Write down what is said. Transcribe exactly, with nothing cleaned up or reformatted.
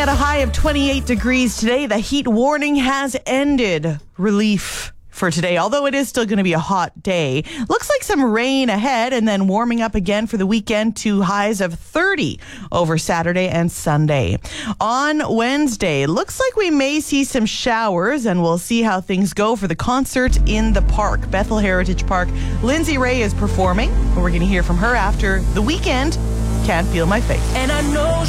at a high of twenty-eight degrees today. The heat warning has ended. Relief for today, although it is still going to be a hot day. Looks like some rain ahead and then warming up again for the weekend to highs of thirty over Saturday and Sunday. On Wednesday, looks like we may see some showers, and we'll see how things go for the concert in the park, Bethel Heritage Park. Lindsay Ray is performing. We're going to hear from her after The Weekend, Can't Feel My Face. And I know